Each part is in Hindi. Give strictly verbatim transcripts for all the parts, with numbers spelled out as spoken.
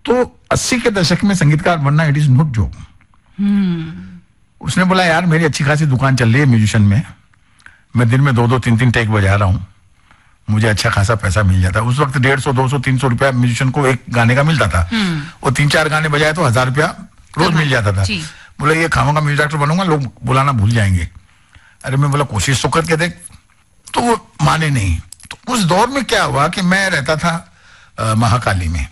तो अस्सी के दशक में संगीतकार बनना इट इज नॉट जोक। उसने बोला यार मेरी अच्छी खासी दुकान चल रही है म्यूजिशियन में, मैं दिन में दो दो तीन तीन टेक बजा रहा हूँ, मुझे अच्छा खासा पैसा मिल जाता है। उस वक्त डेढ़ सौ दो सौ तीन सौ रुपया म्यूजिशियन को एक गाने का मिलता था, और तीन चार गाने बजाए तो हजार रुपया रोज मिल जाता था। बोले ये खामा का म्यूजिक डायरेक्टर बनूंगा, लोग बुलाना भूल जाएंगे। अरे मैं बोला कोशिश तो करके देख, तो वो माने नहीं। तो उस दौर में क्या हुआ कि मैं रहता था आ, महाकाली में,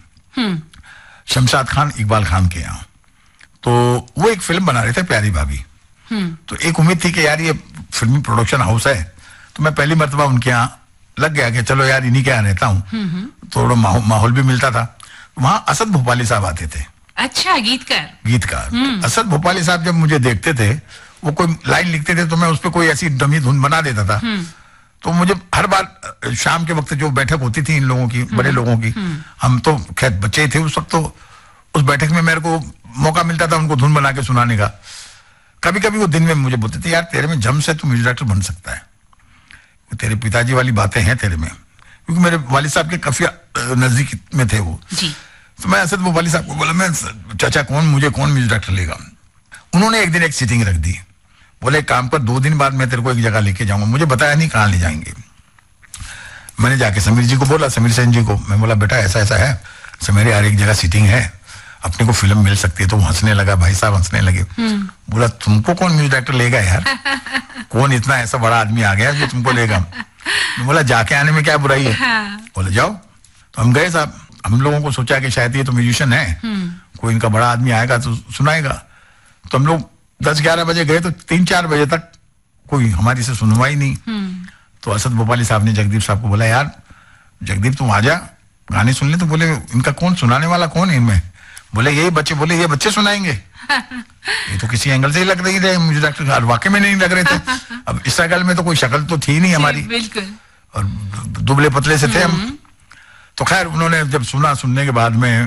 शमशाद खान इकबाल खान के यहाँ, तो वो एक फिल्म बना रहे थे प्यारी भाभी। तो एक उम्मीद थी कि यार ये फिल्मी प्रोडक्शन हाउस है, तो मैं पहली मर्तबा उनके यहाँ लग गया कि चलो यार इन्हीं के यहाँ रहता हूँ, थोड़ा माहौल भी मिलता था। वहां असद भोपाली साहब आते थे। अच्छा, गीतकार गीतकार असद भोपाली साहब जब मुझे देखते थे, वो कोई लाइन लिखते थे तो मैं उस पर कोई ऐसी डमी धुन बना देता था। तो मुझे हर बार शाम के वक्त जो बैठक होती थी इन लोगों की, बड़े लोगों की, हम तो खैर बच्चे ही थे उस वक्त, तो उस बैठक में मेरे को मौका मिलता था उनको धुन बना के सुनाने का। कभी कभी वो दिन में मुझे बोलते थे यार तेरे में जम से तू म्यूजिक डायरेक्टर बन सकता है, तेरे पिताजी वाली बातें हैं तेरे में, क्योंकि मेरे वालिद साहब के काफी नजदीक में थे वो जी। तो मैं असद वो वालिद साहब को बोला, मैं चाचा कौन मुझे कौन म्यूजिक डायरेक्टर लेगा। उन्होंने एक दिन एक सीटिंग रख दी, बोले काम पर दो दिन बाद मैं तेरे को एक जगह लेके जाऊंगा। मुझे बताया नहीं कहाँ ले जाएंगे। मैंने जाके समीर जी को बोला, समीर सेन जी को, मैं बोला बेटा ऐसा ऐसा है, समीर यार एक जगह सीटिंग है, अपने को फिल्म मिल सकती है। तो वो हंसने लगा, भाई साहब हंसने लगे। बोला तुमको कौन म्यूजिक डायरेक्टर लेगा यार, कौन इतना ऐसा बड़ा आदमी आ गया जो तुमको लेगा। मैं बोला जाके आने में क्या बुराई है। हाँ। बोले जाओ। तो हम गए साहब, हम लोगों को सोचा कि शायद ये तो म्यूजिशियन है, कोई इनका बड़ा आदमी आएगा तो सुनाएगा। तो हम लोग दस ग्यारह बजे गए, तो तीन चार बजे तक कोई हमारी से सुनवाई नहीं। तो असद भोपाली साहब ने जगदीप साहब को बोला यार जगदीप तुम आ जा गाने सुन ले। तो बोले इनका कौन सुनाने वाला कौन है इनमें। बोले यही बच्चे। बोले ये बच्चे सुनाएंगे। ये तो किसी एंगल से ही लग रही थे मुझे डॉक्टर, वाकई में नहीं लग रहे थे। अब इस शक्ल में तो कोई शक्ल तो थी नहीं हमारी, बिल्कुल, और दुबले पतले से थे हम। तो खैर उन्होंने जब सुना, सुनने के बाद में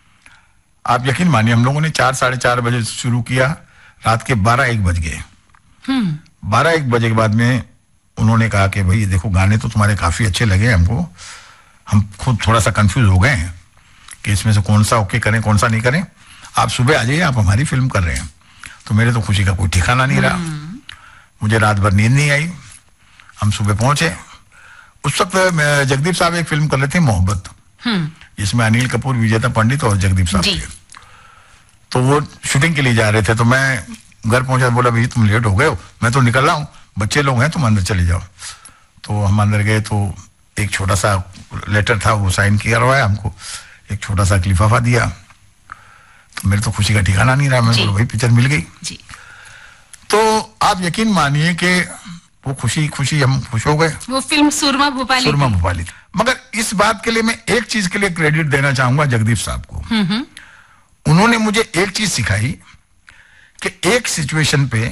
आप यकीन मानिए हम लोगों ने चार साढ़े चार बजे शुरू किया, रात के बारह एक बज गए। बारह एक बजे के बाद में उन्होंने कहा कि भाई देखो गाने तो तुम्हारे काफी अच्छे लगे हमको, हम खुद थोड़ा सा कंफ्यूज हो गए हैं कि इसमें से कौन सा ओके करें कौन सा नहीं करें, आप सुबह आ जाइए, आप हमारी फिल्म कर रहे हैं। तो मेरे तो खुशी का कोई ठिकाना नहीं रहा, मुझे रात भर नींद नहीं आई। हम सुबह पहुंचे, उस वक्त जगदीप साहब एक फिल्म कर रहे थे मोहब्बत, जिसमें अनिल कपूर, विजेता पंडित और जगदीप साहब थे। तो वो शूटिंग के लिए जा रहे थे। तो मैं घर पहुंचा, बोला भाई तुम लेट हो गए हो, मैं तो निकल रहा हूँ, बच्चे लोग हैं तुम अंदर चले जाओ। तो हम अंदर गए तो एक छोटा सा लेटर था, वो साइन किया करवाया हमको, एक छोटा सा लिफाफा दिया। तो मेरे तो खुशी का ठिकाना नहीं रहा, मैं बोला भाई पिक्चर मिल गई जी। तो आप यकीन मानिए कि वो खुशी खुशी हम खुश हो गए। वो फिल्म सुरमा भोपाली सुरमा भोपाली। मगर इस बात के लिए मैं एक चीज के लिए क्रेडिट देना चाहूंगा जगदीप साहब को। उन्होंने मुझे एक चीज सिखाई कि एक सिचुएशन पे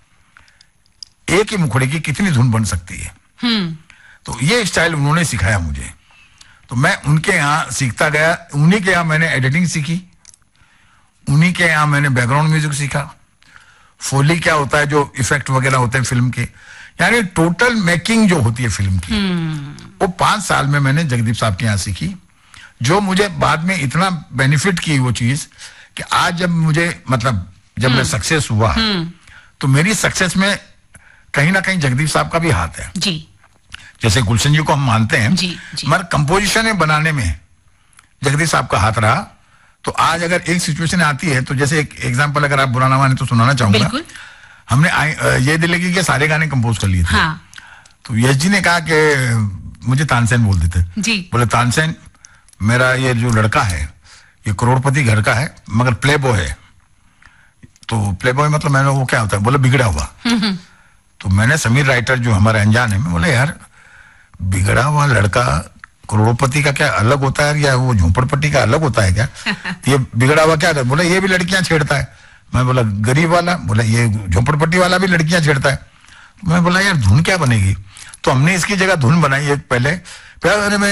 एक ही मुखड़े की कितनी धुन बन सकती है। तो ये स्टाइल उन्होंने सिखाया मुझे, तो मैं उनके यहाँ सीखता गया। उन्हीं के यहाँ मैंने एडिटिंग सीखी, उन्हीं के यहाँ मैंने बैकग्राउंड म्यूजिक सीखा, फोली क्या होता है, जो इफेक्ट वगैरह होते हैं फिल्म के, यानी टोटल मेकिंग जो होती है फिल्म की, वो पांच साल में मैंने जगदीप साहब के यहाँ सीखी, जो मुझे बाद में इतना बेनिफिट की वो चीज कि आज जब मुझे मतलब जब मैं सक्सेस हुआ तो मेरी सक्सेस में कहीं ना कहीं जगदीप साहब का भी हाथ है जी। जैसे गुलशन जी को हम मानते हैं, मगर कंपोजिशन बनाने में जगदीप साहब का हाथ रहा। तो आज अगर एक सिचुएशन आती है, तो जैसे एक एग्जांपल अगर आप बुरा ना माने तो सुनाना चाहूंगा। हमने ये दिल लगी के सारे गाने कंपोज कर लिए थे। हाँ। तो यश जी ने कहा कि मुझे तानसेन बोल देते जी। बोले तानसेन मेरा ये जो लड़का है ये करोड़पति घर का है मगर प्ले बॉय है। तो प्ले बॉय मतलब मैंने वो क्या होता है, बोले बिगड़ा हुआ। तो मैंने समीर राइटर जो हमारे अनजान है, मैं बोले यार बिगड़ा हुआ लड़का करोड़पति का क्या अलग होता है या वो झोपड़पट्टी का अलग होता है क्या? ये बिगड़ा हुआ क्या? बोले ये भी लड़कियां छेड़ता है। मैं बोला गरीब वाला? बोला ये झोपड़पट्टी वाला भी लड़कियां छेड़ता है। मैं बोला यार धुन क्या बनेगी? तो हमने इसकी जगह धुन बनाई एक पहले,